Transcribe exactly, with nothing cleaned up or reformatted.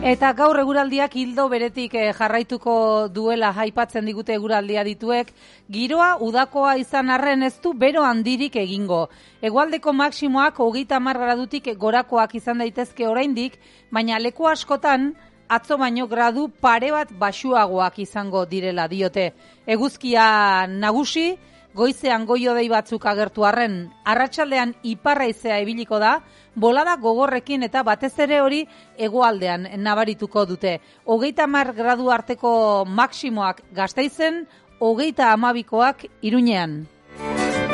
Eta gaur eguraldiak hildo beretik jarraituko duela aipatzen digute eguraldia dituek, giroa udakoa izan arren ez du bero handirik egingo. Hegoaldeko maximoak hogeita hamar gradutik gorakoak izan daitezke oraindik, baina leku askotan atzo baino gradu pare bat baxuagoak izango direla diote. Eguzkia nagusi, goizean goio-dei batzuk agertu arren, arratsaldean iparraizea ibiliko da, bolada gogorrekin eta batez ere hori hegoaldean nabarituko dute. Hogeita hamar gradu arteko maximoak Gasteizen, hogeita hamabikoak Iruñean.